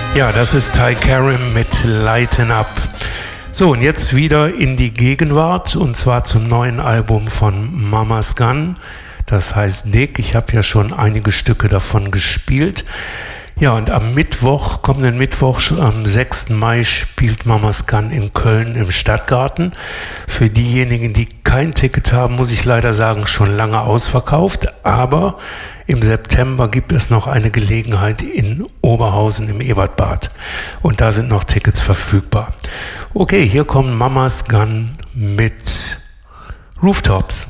Ja, das ist Ty Karam mit Lighten Up. So, und jetzt wieder in die Gegenwart, und zwar zum neuen Album von Mama's Gun. Das heißt Dick. Ich habe ja schon einige Stücke davon gespielt. Ja, und am Mittwoch, kommenden Mittwoch, am 6. Mai, spielt Mama's Gun in Köln im Stadtgarten. Für diejenigen, die kein Ticket haben, muss ich leider sagen, schon lange ausverkauft. Aber im September gibt es noch eine Gelegenheit in Oberhausen im Ebertbad. Und da sind noch Tickets verfügbar. Okay, hier kommt Mama's Gun mit Rooftops.